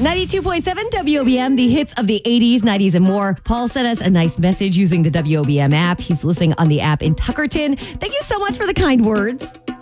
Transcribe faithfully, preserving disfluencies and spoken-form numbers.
ninety-two point seven W O B M, the hits of the eighties, nineties, and more. Paul sent us a nice message using the W O B M app. He's listening on the app in Tuckerton. Thank you so much for the kind words.